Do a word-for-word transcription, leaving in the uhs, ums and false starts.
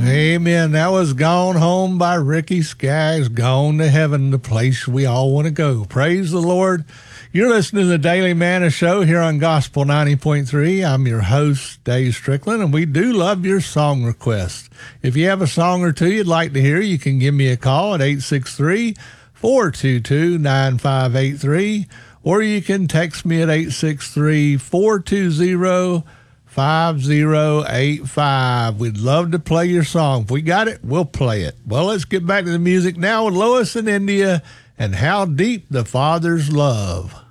Amen. That was Gone Home by Ricky Skaggs. Gone to Heaven, the place we all want to go. Praise the Lord. You're listening to the Daily Manna Show here on Gospel ninety point three. I'm your host, Dave Strickland, and we do love your song requests. If you have a song or two you'd like to hear, you can give me a call at eight six three, four two two, nine five eight three, or you can text me at eight six three, four two zero, five zero eight five. We'd love to play your song. If we got it, we'll play it. Well, let's get back to the music now with Lois and India and How Deep the Father's Love.